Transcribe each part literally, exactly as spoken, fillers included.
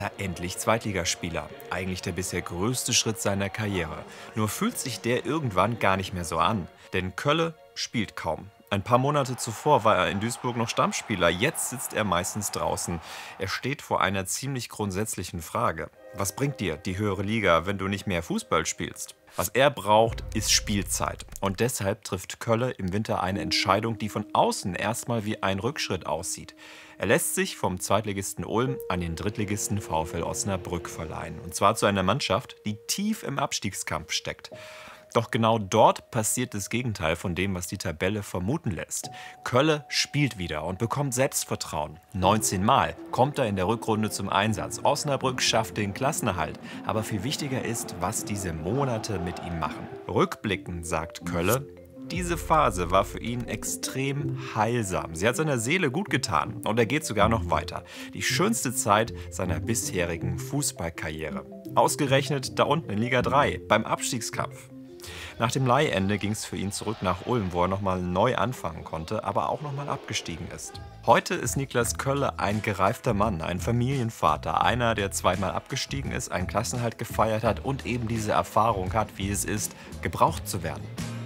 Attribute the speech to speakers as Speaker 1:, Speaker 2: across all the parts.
Speaker 1: Na, endlich Zweitligaspieler. Eigentlich der bisher größte Schritt seiner Karriere. Nur fühlt sich der irgendwann gar nicht mehr so an. Denn Kölle spielt kaum. Ein paar Monate zuvor war er in Duisburg noch Stammspieler. Jetzt sitzt er meistens draußen. Er steht vor einer ziemlich grundsätzlichen Frage. Was bringt dir die höhere Liga, wenn du nicht mehr Fußball spielst? Was er braucht, ist Spielzeit. Und deshalb trifft Kölle im Winter eine Entscheidung, die von außen erstmal wie ein Rückschritt aussieht. Er lässt sich vom Zweitligisten Ulm an den Drittligisten VfL Osnabrück verleihen. Und zwar zu einer Mannschaft, die tief im Abstiegskampf steckt. Doch genau dort passiert das Gegenteil von dem, was die Tabelle vermuten lässt. Kölle spielt wieder und bekommt Selbstvertrauen. neunzehn Mal kommt er in der Rückrunde zum Einsatz. Osnabrück schafft den Klassenerhalt. Aber viel wichtiger ist, was diese Monate mit ihm machen. Rückblickend sagt Kölle: Diese Phase war für ihn extrem heilsam. Sie hat seiner Seele gut getan. Und er geht sogar noch weiter. Die schönste Zeit seiner bisherigen Fußballkarriere. Ausgerechnet da unten in Liga drei, beim Abstiegskampf. Nach dem Leihende ging es für ihn zurück nach Ulm, wo er nochmal neu anfangen konnte, aber auch nochmal abgestiegen ist. Heute ist Niklas Kölle ein gereifter Mann, ein Familienvater, einer, der zweimal abgestiegen ist, einen Klassenerhalt gefeiert hat und eben diese Erfahrung hat, wie es ist, gebraucht zu werden.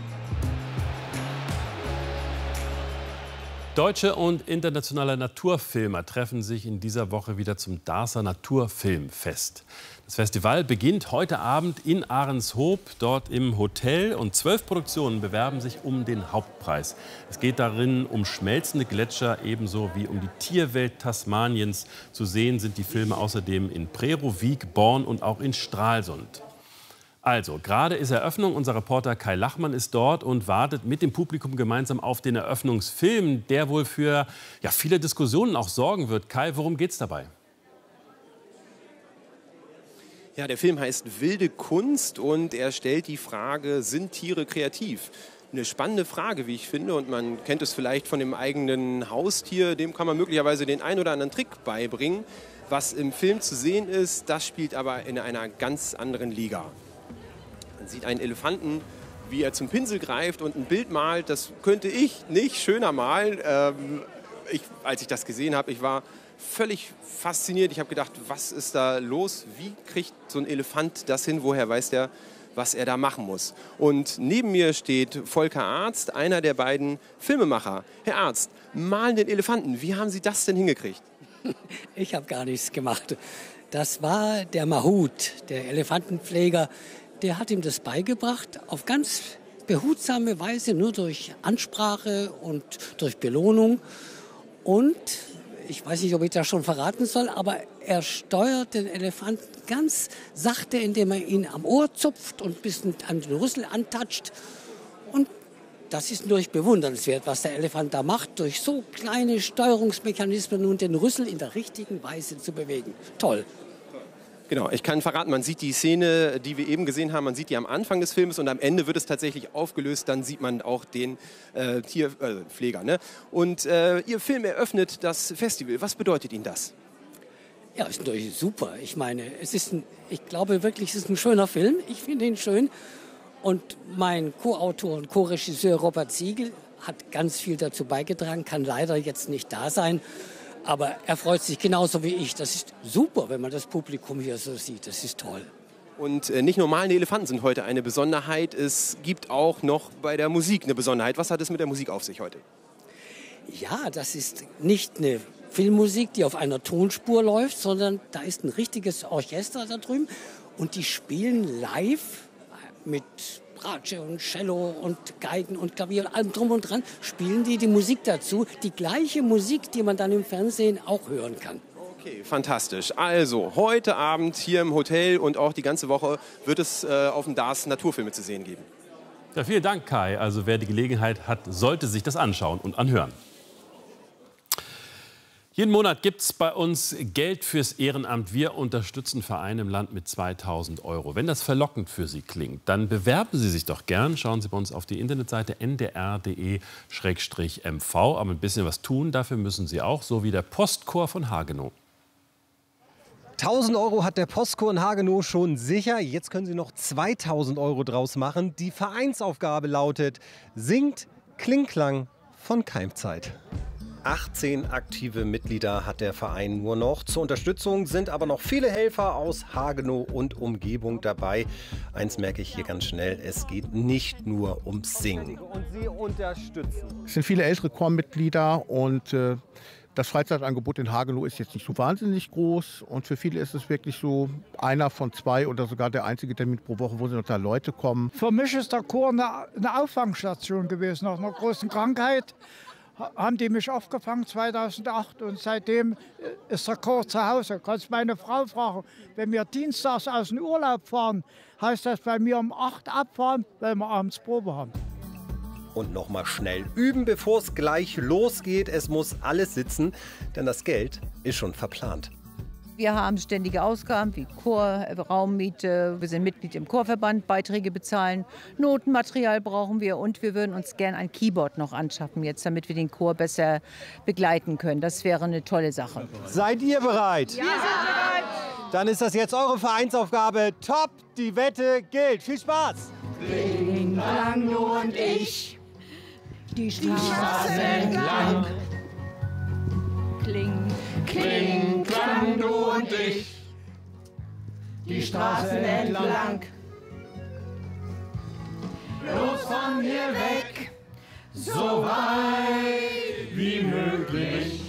Speaker 2: Deutsche und internationale Naturfilmer treffen sich in dieser Woche wieder zum Darßer Naturfilmfest. Das Festival beginnt heute Abend in Ahrenshoop, dort im Hotel. Und zwölf Produktionen bewerben sich um den Hauptpreis. Es geht darin um schmelzende Gletscher, ebenso wie um die Tierwelt Tasmaniens. Zu sehen sind die Filme außerdem in Prerow, Wiek, Born und auch in Stralsund. Also, gerade ist Eröffnung. Unser Reporter Kai Lachmann ist dort und wartet mit dem Publikum gemeinsam auf den Eröffnungsfilm, der wohl für ja, viele Diskussionen auch sorgen wird. Kai, worum geht's dabei?
Speaker 3: Ja, der Film heißt Wilde Kunst und er stellt die Frage, sind Tiere kreativ? Eine spannende Frage, wie ich finde, und man kennt es vielleicht von dem eigenen Haustier, dem kann man möglicherweise den einen oder anderen Trick beibringen. Was im Film zu sehen ist, das spielt aber in einer ganz anderen Liga. Man sieht einen Elefanten, wie er zum Pinsel greift und ein Bild malt. Das könnte ich nicht schöner malen. Ähm, ich, als ich das gesehen habe, ich war völlig fasziniert. Ich habe gedacht, was ist da los? Wie kriegt so ein Elefant das hin? Woher weiß der, was er da machen muss? Und neben mir steht Volker Arzt, einer der beiden Filmemacher. Herr Arzt, malen den Elefanten. Wie haben Sie das denn hingekriegt?
Speaker 4: Ich habe gar nichts gemacht. Das war der Mahut, der Elefantenpfleger. Der hat ihm das beigebracht, auf ganz behutsame Weise, nur durch Ansprache und durch Belohnung. Und ich weiß nicht, ob ich das schon verraten soll, aber er steuert den Elefanten ganz sachte, indem er ihn am Ohr zupft und ein bisschen an den Rüssel antatscht. Und das ist natürlich bewundernswert, was der Elefant da macht, durch so kleine Steuerungsmechanismen nun den Rüssel in der richtigen Weise zu bewegen. Toll.
Speaker 3: Genau, ich kann verraten, man sieht die Szene, die wir eben gesehen haben, man sieht die am Anfang des Films und am Ende wird es tatsächlich aufgelöst, dann sieht man auch den äh, Tierpfleger. Äh, ne? Und äh, Ihr Film eröffnet das Festival. Was bedeutet Ihnen das?
Speaker 4: Ja, ist natürlich super. Ich meine, es ist ein, ich glaube wirklich, es ist ein schöner Film. Ich finde ihn schön. Und mein Co-Autor und Co-Regisseur Robert Siegel hat ganz viel dazu beigetragen, kann leider jetzt nicht da sein. Aber er freut sich genauso wie ich. Das ist super, wenn man das Publikum hier so sieht. Das ist toll.
Speaker 3: Und äh, nicht nur malende Elefanten sind heute eine Besonderheit. Es gibt auch noch bei der Musik eine Besonderheit. Was hat es mit der Musik auf sich heute?
Speaker 4: Ja, das ist nicht eine Filmmusik, die auf einer Tonspur läuft, sondern da ist ein richtiges Orchester da drüben. Und die spielen live mit Bratsche und Cello und Geigen und Klavier und allem drum und dran, spielen die die Musik dazu. Die gleiche Musik, die man dann im Fernsehen auch hören kann.
Speaker 3: Okay, fantastisch. Also, heute Abend hier im Hotel und auch die ganze Woche wird es äh, auf dem Darß Naturfilme zu sehen geben.
Speaker 2: Ja, vielen Dank, Kai. Also wer die Gelegenheit hat, sollte sich das anschauen und anhören. Jeden Monat gibt es bei uns Geld fürs Ehrenamt. Wir unterstützen Vereine im Land mit zweitausend Euro. Wenn das verlockend für Sie klingt, dann bewerben Sie sich doch gern. Schauen Sie bei uns auf die Internetseite n d r punkt d e Schrägstrich m v. Aber ein bisschen was tun, dafür müssen Sie auch, so wie der Postchor von Hagenow.
Speaker 5: tausend Euro hat der Postchor in Hagenow schon sicher. Jetzt können Sie noch zweitausend Euro draus machen. Die Vereinsaufgabe lautet: Singt Klingklang von Keimzeit. achtzehn aktive Mitglieder hat der Verein nur noch. Zur Unterstützung sind aber noch viele Helfer aus Hagenow und Umgebung dabei. Eins merke ich hier ganz schnell, es geht nicht nur ums Singen. Und Sie unterstützen.
Speaker 6: Es sind viele ältere Chormitglieder und äh, das Freizeitangebot in Hagenow ist jetzt nicht so wahnsinnig groß. Und für viele ist es wirklich so einer von zwei oder sogar der einzige Termin pro Woche, wo da Leute kommen.
Speaker 7: Für mich ist der Chor eine, eine Auffangstation gewesen. Nach einer großen Krankheit haben die mich aufgefangen zweitausendacht und seitdem ist der Chor zu Hause. Kannst meine Frau fragen, wenn wir dienstags aus dem Urlaub fahren, heißt das bei mir um acht abfahren, weil wir abends Probe haben.
Speaker 5: Und nochmal schnell üben, bevor es gleich losgeht. Es muss alles sitzen, denn das Geld ist schon verplant.
Speaker 8: Wir haben ständige Ausgaben wie Chor, Raummiete, wir sind Mitglied im Chorverband, Beiträge bezahlen, Notenmaterial brauchen wir und wir würden uns gern ein Keyboard noch anschaffen jetzt, damit wir den Chor besser begleiten können. Das wäre eine tolle Sache.
Speaker 5: Seid ihr bereit?
Speaker 8: Ja. Wir sind bereit!
Speaker 5: Dann ist das jetzt eure Vereinsaufgabe. Top, die Wette gilt. Viel Spaß!
Speaker 9: Kling, Klang, du und ich, die Straßen entlang.
Speaker 8: Kling,
Speaker 9: Kling, Klang, du und ich, die Straßen entlang. Los von hier weg, so weit wie möglich.